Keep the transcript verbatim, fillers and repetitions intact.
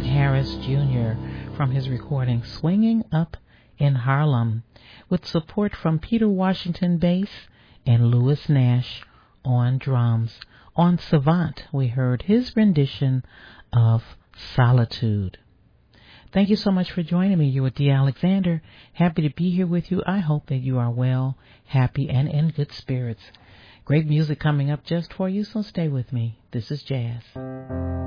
Emmett Harris Junior from his recording Swinging Up in Harlem, with support from Peter Washington bass and Louis Nash on drums. On Savant, we heard his rendition of Solitude. Thank you so much for joining me. You are Dee Alexander. Happy to be here with you. I hope that you are well, happy, and in good spirits. Great music coming up just for you, so stay with me. This is Jazz.